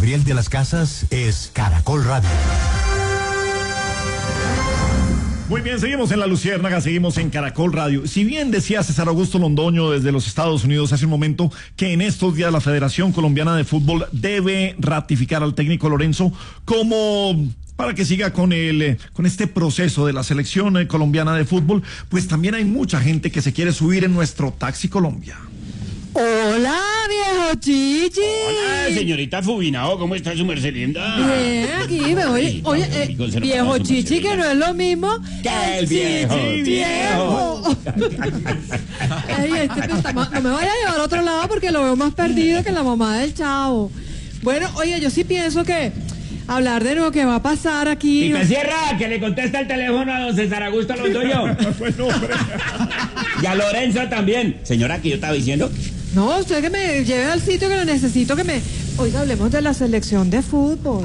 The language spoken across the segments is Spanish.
Gabriel de las Casas es Caracol Radio. Muy bien, seguimos en La Luciérnaga, seguimos en Caracol Radio. Si bien decía César Augusto Londoño desde los Estados Unidos hace un momento que en estos días la Federación Colombiana de Fútbol debe ratificar al técnico Lorenzo como para que siga con este proceso de la selección colombiana de fútbol, pues también hay mucha gente que se quiere subir en nuestro Taxi Colombia. Hola, viejo Chichi. Hola, señorita Fubinao, ¿cómo está su merced linda? Bien, aquí me voy. Oye, viejo Chichi, que no es lo mismo que el viejo. Ay, no me vaya a llevar a otro lado porque lo veo más perdido que la mamá del Chavo. Bueno, oye, yo sí pienso que hablar de lo que va a pasar aquí. Y que cierra, que le contesta el teléfono a don César Augusto Londoño. Bueno, hombre. Y a Lorenzo también. Señora, que yo estaba diciendo. No, usted que me lleve al sitio que lo necesito, Oiga, hablemos de la selección de fútbol.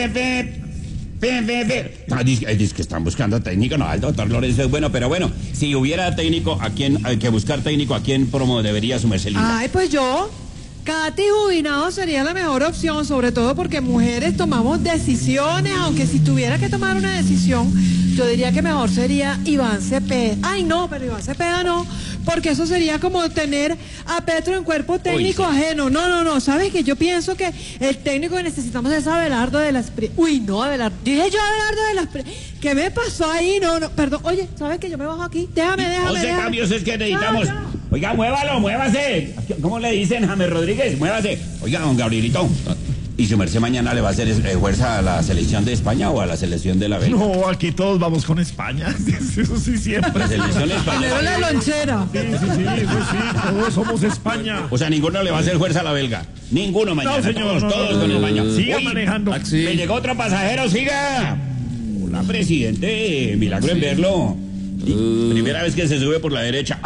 Dice que están buscando técnico. No, el doctor Lorenzo es bueno, pero bueno, si hubiera técnico, hay que buscar técnico, ¿a quién debería su merced linda? Ay, pues yo. Katy Jubinado sería la mejor opción, sobre todo porque mujeres tomamos decisiones, aunque si tuviera que tomar una decisión, yo diría que mejor sería Iván Cepeda. Ay, no, pero Iván Cepeda no, porque eso sería como tener a Petro en cuerpo técnico ajeno. No, ¿sabes qué? Yo pienso que el técnico que necesitamos es Abelardo de las Pri... Uy, no, Abelardo, dije yo Abelardo de las Pri... ¿Qué me pasó ahí? No, perdón, oye, ¿sabes qué? Yo me bajo aquí, déjame. 11 cambios es que necesitamos. Oiga, muévase. ¿Cómo le dicen, James Rodríguez? Muévase. Oiga, don Gabrielito. ¿Y su merced mañana le va a hacer fuerza a la selección de España o a la selección de la Bélgica? No, aquí todos vamos con España. Eso sí, siempre. La selección española. Primero la lonchera. Sí, eso sí, todos somos España. O sea, ninguno le va a hacer fuerza a la belga. Ninguno mañana. No, señor. Todos con España. Siga manejando. Taxi. Me llegó otro pasajero, siga. Hola, presidente. Milagro en verlo. Primera vez que se sube por la derecha.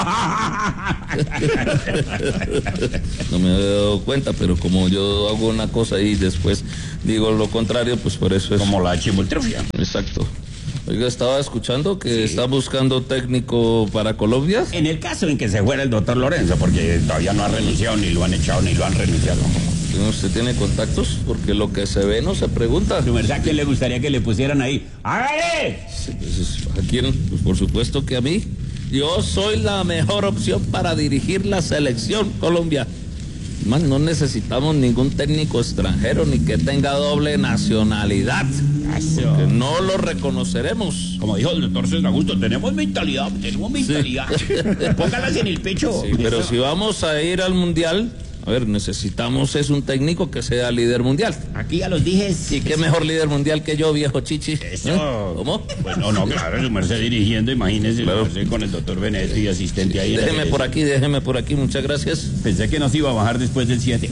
No me había dado cuenta, pero como yo hago una cosa y después digo lo contrario, pues por eso es... Como la chimoltrufia. Exacto. Oiga, estaba escuchando que está buscando técnico para Colombia. En el caso en que se fuera el doctor Lorenzo, porque todavía no ha renunciado, ni lo han echado, ni lo han renunciado. ¿Usted tiene contactos? Porque lo que se ve no se pregunta. ¿Su verdad quién le gustaría que le pusieran ahí? ¡Hágale! Sí, pues, ¿a quién? Pues por supuesto que a mí. Yo soy la mejor opción para dirigir la selección Colombia. Man, no necesitamos ningún técnico extranjero ni que tenga doble nacionalidad. Porque no lo reconoceremos. Como dijo el doctor César Augusto, tenemos mentalidad. Sí. Póngalas en el pecho. Sí, pero si vamos a ir al mundial, a ver, necesitamos un técnico que sea líder mundial. Aquí ya los dije. ¿Y qué mejor líder mundial que yo, viejo Chichi? Eso. ¿Cómo? Pues no, claro, su merced dirigiendo, imagínese, claro. Su merced con el doctor Benedetti y asistente ahí. Déjeme por aquí, muchas gracias. Pensé que nos iba a bajar después del 7.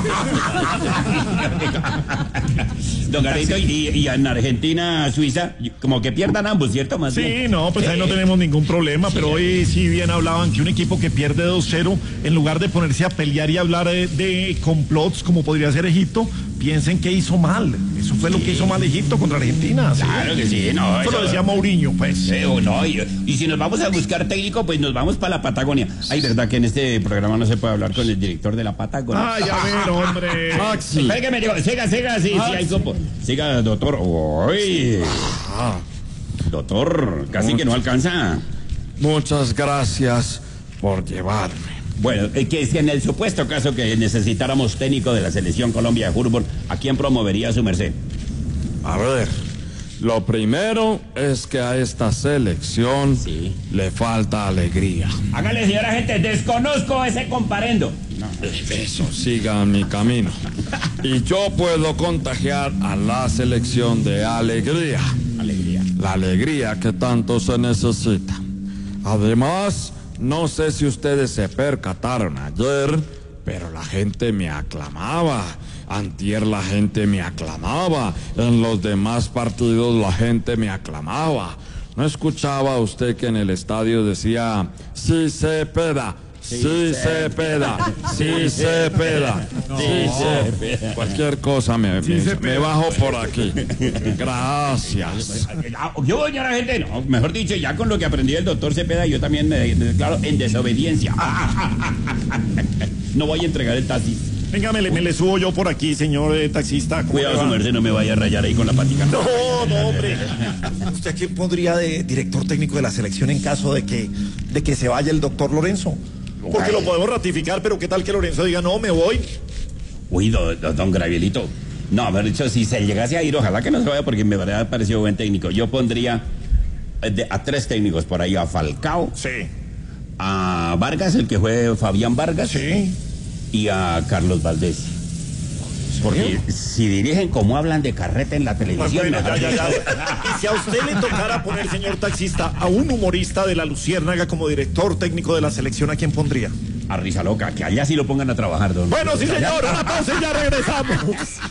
Don Garito, y en Argentina, Suiza, como que pierdan ambos, ¿cierto? Más bien. No, pues ahí no tenemos ningún problema, pero hoy sí bien hablaban que un equipo que pierde 2-0, en lugar de ponerse a pelear y hablar de complots como podría ser Egipto, piensen que hizo mal. Eso fue lo que hizo mal Egipto contra Argentina. ¿Sí? Claro que sí, no. Eso lo decía Mourinho, pues. Y si nos vamos a buscar técnico, pues nos vamos para la Patagonia. Ay, ¿verdad que en este programa no se puede hablar con el director de la Patagonia? Ay, a ver, hombre. Espera que me digo, siga, sí, hay grupo. Siga, doctor. Uy. Doctor, casi que no alcanza. Muchas gracias por llevarme. Bueno, que es que en el supuesto caso que necesitáramos técnico de la selección Colombia de fútbol, ¿a quién promovería su merced? A ver, lo primero es que a esta selección le falta alegría. Hágale, señora gente, desconozco ese comparendo. Eso, sigan mi camino. Y yo puedo contagiar a la selección de alegría. La alegría que tanto se necesita. Además, no sé si ustedes se percataron ayer, pero la gente me aclamaba. Antier la gente me aclamaba. En los demás partidos la gente me aclamaba. ¿No escuchaba usted que en el estadio decía, sí Cepeda? Sí Cepeda, sí Cepeda, sí Cepeda. Cualquier cosa me bajo por aquí. Gracias. Yo, señora gente, no, mejor dicho, ya con lo que aprendí del doctor Cepeda, yo también me declaro en desobediencia. No voy a entregar el taxi. Venga, me le subo yo por aquí, señor taxista. Cuidado, su merced, no me vaya a rayar ahí con la patica. No, hombre. ¿Usted a quién pondría de director técnico de la selección en caso de que se vaya el doctor Lorenzo? Porque lo podemos ratificar, pero ¿qué tal que Lorenzo diga, no, me voy? Uy, don Gravielito. No, haber dicho, si se llegase a ir, ojalá que no se vaya porque me ha parecido buen técnico. Yo pondría a 3 técnicos por ahí, a Falcao, Sí. a Vargas, el que fue Fabián Vargas, Sí. y a Carlos Valdés. Porque si dirigen como hablan de carreta en la televisión. Bueno, ya. Y si a usted le tocara poner, señor taxista, a un humorista de la Luciérnaga como director técnico de la selección, ¿a quién pondría? A Risa Loca, que allá sí lo pongan a trabajar, don. Bueno, sí, señor, una pausa y ya regresamos.